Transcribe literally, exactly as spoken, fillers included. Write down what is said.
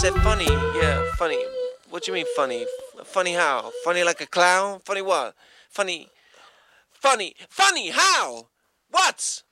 said funny. Yeah, funny. What you mean funny? F- funny how? Funny like a clown? Funny what? Funny. Funny. Funny how? What?